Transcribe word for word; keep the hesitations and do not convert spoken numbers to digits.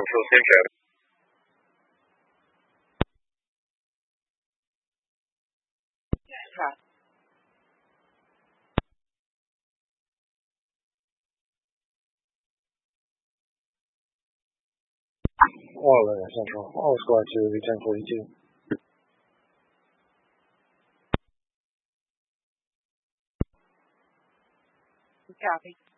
受先生。 忘了先生，二十万是一件做一件。 Copy.